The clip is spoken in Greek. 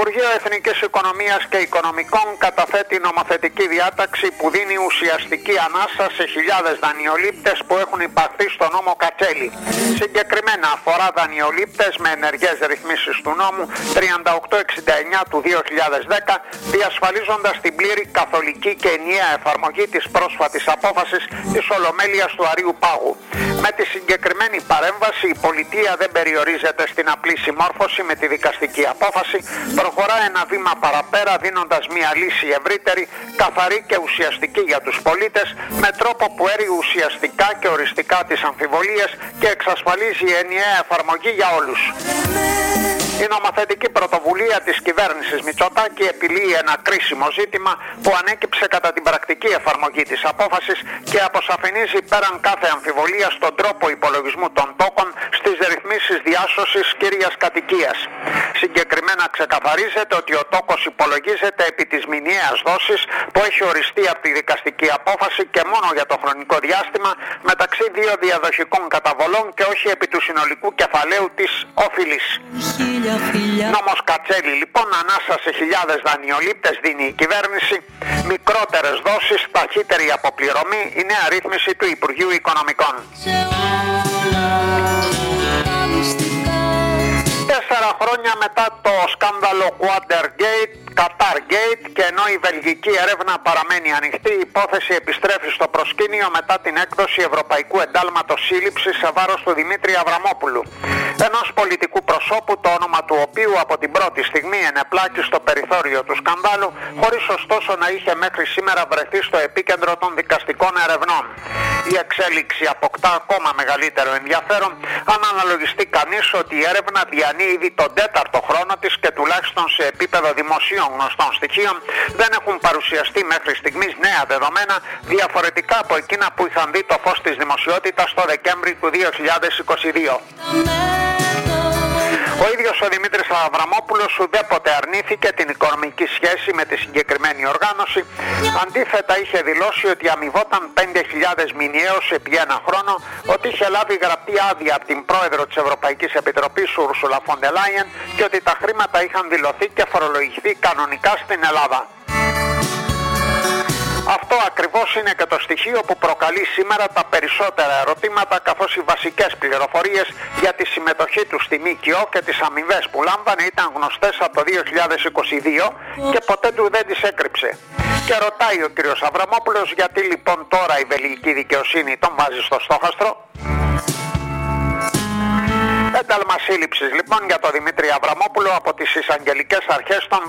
Υπουργείο Εθνικής Οικονομίας και Οικονομικών καταθέτει νομοθετική διάταξη που δίνει ουσιαστική ανάσα σε χιλιάδες δανειολήπτες που έχουν υπαχθεί στο νόμο Κατσέλη. Συγκεκριμένα αφορά δανειολήπτες με ενεργές ρυθμίσεις του νόμου 3869 του 2010, διασφαλίζοντας την πλήρη καθολική και ενιαία εφαρμογή της πρόσφατης απόφασης της Ολομέλειας του Αρείου Πάγου. Με τη συγκεκριμένη παρέμβαση η πολιτεία δεν περιορίζεται στην απλή συμμόρφωση με τη δικαστική απόφαση, προχωρά ένα βήμα παραπέρα δίνοντας μια λύση ευρύτερη, καθαρή και ουσιαστική για τους πολίτες, με τρόπο που έρει ουσιαστικά και οριστικά τις αμφιβολίες και εξασφαλίζει ενιαία εφαρμογή για όλους. Η νομοθετική πρωτοβουλία της κυβέρνησης Μητσοτάκη επιλύει ένα κρίσιμο ζήτημα που ανέκυψε κατά την πρακτική εφαρμογή της απόφασης και αποσαφηνίζει πέραν κάθε αμφιβολία στον τρόπο υπολογισμού των τόκων στις ρυθμίσεις διάσωσης κύριας κατοικίας. Συγκεκριμένα ξεκαθαρίζεται ότι ο τόκος υπολογίζεται επί της μηνιαίας δόσης που έχει οριστεί από τη δικαστική απόφαση και μόνο για το χρονικό διάστημα μεταξύ δύο διαδοχικών καταβολών και όχι επί του συνολικού κεφαλαίου της οφειλής. Νόμος Κατσέλη λοιπόν, ανάσα σε χιλιάδες δανειολήπτες δίνει η κυβέρνηση, μικρότερες δόσεις, ταχύτερη αποπληρωμή, η νέα ρύθμιση του Υπουργείου Οικονομικών. 4 χρόνια μετά το σκάνδαλο Watergate, Qatargate, και ενώ η βελγική έρευνα παραμένει ανοιχτή, η υπόθεση επιστρέφει στο προσκήνιο μετά την έκδοση ευρωπαϊκού εντάλματος σύλληψης σε βάρος του Δημήτρη Αβραμόπουλου, ενός πολιτικού προσώπου το όνομα του οποίου από την πρώτη στιγμή ενεπλάκη στο περιθώριο του σκανδάλου, χωρίς ωστόσο να είχε μέχρι σήμερα βρεθεί στο επίκεντρο των δικαστικών ερευνών. Η εξέλιξη αποκτά ακόμα μεγαλύτερο ενδιαφέρον αν αναλογιστεί κανείς ότι η έρευνα διανύει ήδη τον 4ο χρόνο της και τουλάχιστον σε επίπεδο δημοσίων γνωστών στοιχείων δεν έχουν παρουσιαστεί μέχρι στιγμής νέα δεδομένα διαφορετικά από εκείνα που είχαν δει το φως της δημοσιότητας το Δεκέμβρη του 2022. Ο ίδιος ο Δημήτρης Αβραμόπουλος ουδέποτε αρνήθηκε την οικονομική σχέση με τη συγκεκριμένη οργάνωση. Αντίθετα είχε δηλώσει ότι αμοιβόταν 5.000 μηνιαίως επί ένα χρόνο, ότι είχε λάβει γραπτή άδεια από την πρόεδρο της Ευρωπαϊκής Επιτροπής Ursula von der Leyen και ότι τα χρήματα είχαν δηλωθεί και φορολογηθεί κανονικά στην Ελλάδα. Αυτό ακριβώς είναι και το στοιχείο που προκαλεί σήμερα τα περισσότερα ερωτήματα, καθώς οι βασικές πληροφορίες για τη συμμετοχή του στη ΜΚΟ και τις αμοιβές που λάμβανε ήταν γνωστές από το 2022 και ποτέ του δεν τις έκρυψε. Και ρωτάει ο κ. Αβραμόπουλος γιατί λοιπόν τώρα η βελγική δικαιοσύνη τον βάζει στο στόχαστρο. Ένταλμα σύλληψης λοιπόν για τον Δημήτρη Αβραμόπουλο από τις εισαγγελικές αρχές των